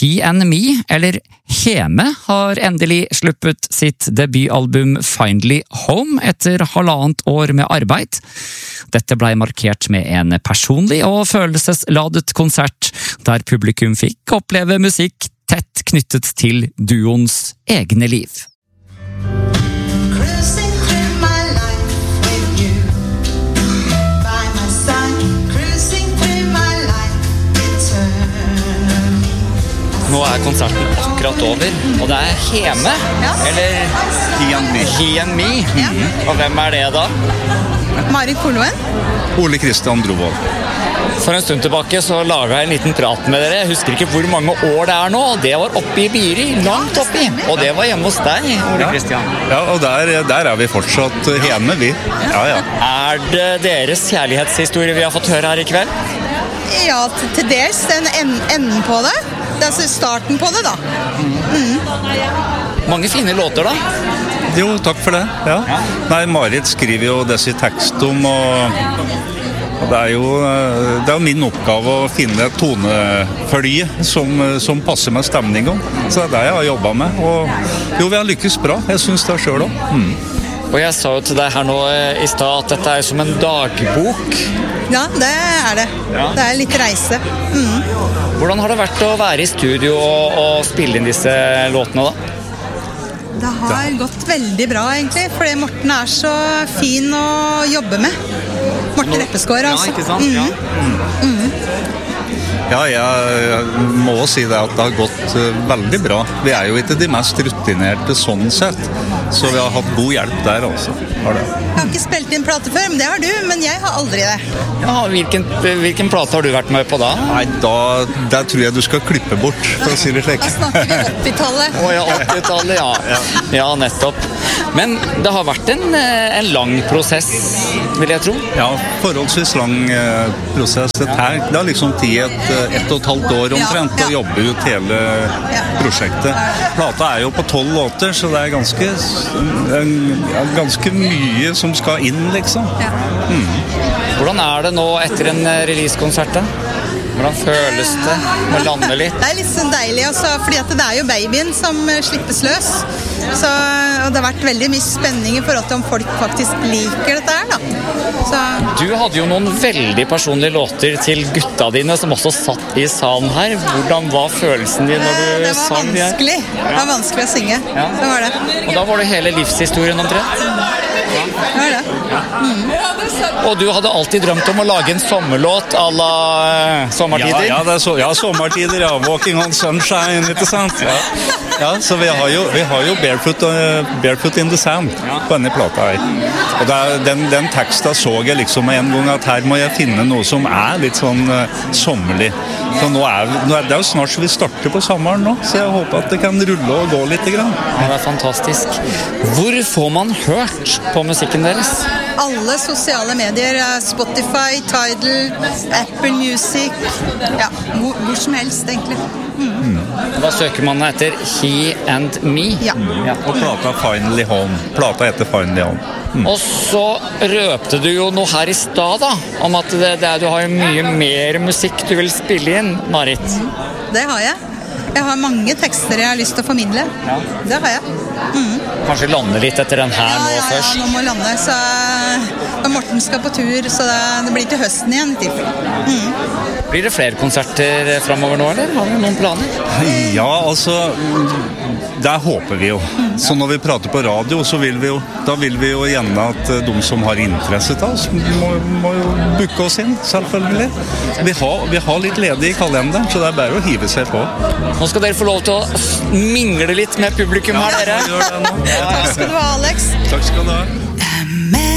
He and Me, eller Heme, har endelig sluppet sitt debutalbum Finally Home etter 1,5 år med arbeid. Dette ble markert med en personlig og følelsesladet konsert, der publikum fikk oppleve musikk tett knyttet til duoens egne liv. Nå konserten akkurat over, og det Heme, eller He and Me. Og hvem det da? Marit Poloen. Ole Kristian Brovold. For en stund tilbake så laget jeg en liten prat med dere. Jeg husker ikke hvor mange år det nå, og det var oppe i Biri, langt oppi. Og det var hjemme hos deg, Ole Kristian. Ja, og der vi fortsatt hjemme, vi. Ja. Det deres kjærlighetshistorie vi har fått høre her i kveld? Ja, til dels enden på det. Det starten på det da. Mange fine låter da. Jo, takk for det. Ja. Nei, Marit skriver jo disse tekst om, og det jo min oppgave å finne et tonefølge som passer med stemningen. Så det jeg har jobbet med. Og jo, vi har lykkes bra. Jeg synes det selv også. Og jeg sa jo til deg her nå i sted at dette som en dagbok. Ja, det det. Ja. Det litt reise. Hvordan har det vært å være i studio og spille inn disse låtene da? Det har gått veldig bra egentlig, fordi Morten så fin å jobbe med. Morten Reppeskår, altså. Ja, ikke sant? Ja. Ja, jeg må si det at det har gått veldig bra. Vi jo ikke de mest rutinerte sånn sett, så vi har hatt god hjelp der også. Jeg har ikke spilt inn plate før, men det har du, men jeg har aldri det. Ja, hvilken plate har du vært med på da? Nei, der tror jeg du skal klippe bort, for å si det slik. Da snakker vi 80-tallet. Ja, 80-tallet, ja. Ja, nettopp. Men det har vært en lang prosess, vil jeg tro. Ja, forholdsvis lang prosess. Det har liksom tatt 1,5 år omtrent å jobbe ut hele prosjektet. Plata jo på 12 låter, så det ganske mye som skal inn, liksom. Hvordan det nå etter en releasekonsert da? Hvordan føles det å lande litt? Det litt sånn deilig, altså, fordi at det jo babyen som slippes løs. Så, og det har vært veldig mye spenning i forhold til om folk faktisk liker dette her, da. Så. Du hadde jo noen veldig personlige låter til gutta dine som også satt i salen her. Hvordan var følelsen din når du sang de her? Det var vanskelig å synge. Ja. Så var det. Og da var det hele livshistorien omtrent? Det var det. Og du hadde alltid drømt om å lage en sommerlåt à la sommertider? Ja, sommertider, ja. Walking on Sunshine, ikke sant? Ja, så vi har jo Barefoot in the Sand på denne plata her. Og den teksten så jeg liksom en gang at her må jeg finne noe som litt sånn sommerlig. Så nå det jo snart så vi starter på sommeren nå, så jeg håper at det kan rulle og gå litt grann. Ja, det fantastisk. Hvor får man hørt på musikken deres? Alle sosiale medier, Spotify, Tidal, Apple Music, ja, hvor som helst egentlig. Da søker man etter He and Me. Ja. Og plata Finally Home. Plata heter Finally Home. Og så røpte du jo noe her i stad da, om at du har mye mer musikk du vil spille inn, Marit. Det har jeg. Jeg har mange tekster jeg har lyst til å formidle. Ja. Det har jeg. Kanskje lande litt etter den her nå først? Ja, nå må lande. Så Morten skal på tur, så det blir til høsten igjen i tilfelle. Blir det flere konserter fremover nå, eller har vi noen planer? Ja, altså, det håper vi jo. Så når vi prater på radio, så vil vi jo gjerne at de som har interesse til oss, må jo booke oss inn, selvfølgelig. Vi har litt ledig i kalenderen, så det bare å hive seg på. Nå skal dere få lov til å mingle litt med publikum her, dere. Takk skal du ha, Alex. Takk skal du ha.